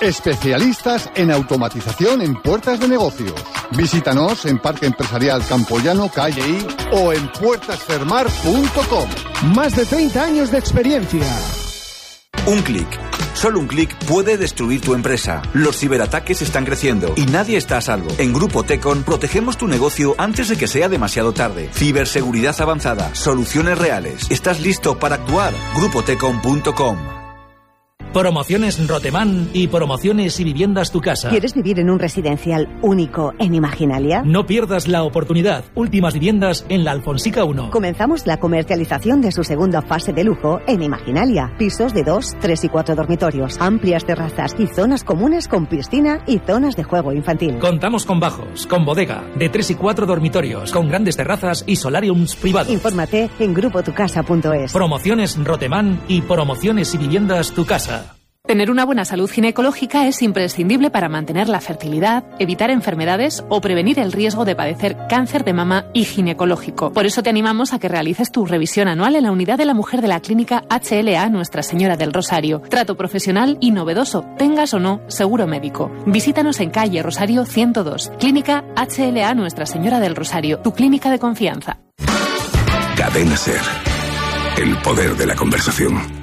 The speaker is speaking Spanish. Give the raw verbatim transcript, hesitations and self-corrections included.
especialistas en automatización en puertas de negocios. Visítanos en Parque Empresarial Campoyano, calle I, o en puertas fermar punto com. Más de treinta años de experiencia. Un clic. Solo un clic puede destruir tu empresa. Los ciberataques están creciendo y nadie está a salvo. En Grupo Tecon protegemos tu negocio antes de que sea demasiado tarde. Ciberseguridad avanzada, soluciones reales. ¿Estás listo para actuar? grupo tecon punto com. Promociones Rotemán y Promociones y Viviendas Tu Casa. ¿Quieres vivir en un residencial único en Imaginalia? No pierdas la oportunidad. Últimas viviendas en la Alfonsica uno. Comenzamos la comercialización de su segunda fase de lujo en Imaginalia. Pisos de dos, tres y cuatro dormitorios, amplias terrazas y zonas comunes con piscina y zonas de juego infantil. Contamos con bajos, con bodega, de tres y cuatro dormitorios, con grandes terrazas y solariums privados. Infórmate en grupo tu casa punto es. Promociones Rotemán y Promociones y Viviendas Tu Casa. Tener una buena salud ginecológica es imprescindible para mantener la fertilidad, evitar enfermedades o prevenir el riesgo de padecer cáncer de mama y ginecológico. Por eso te animamos a que realices tu revisión anual en la unidad de la mujer de la clínica H L A Nuestra Señora del Rosario. Trato profesional y novedoso, tengas o no seguro médico. Visítanos en calle Rosario ciento dos, clínica H L A Nuestra Señora del Rosario, tu clínica de confianza. Cadena SER. El poder de la conversación.